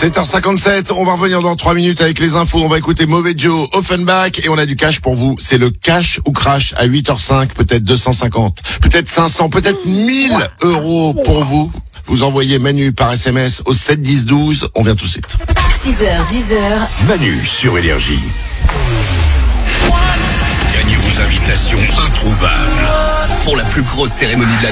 7h57, on va revenir dans 3 minutes avec les infos. On va écouter Mauvais Joe, Offenbach et on a du cash pour vous. C'est le cash ou crash à 8h05, peut-être 250, peut-être 500, peut-être 1000 euros pour vous. Vous envoyez Manu par SMS au 7 10 12. On vient tout de suite. 6h, 10h. Manu sur Énergie. Gagnez vos invitations introuvables pour la plus grosse cérémonie de l'année.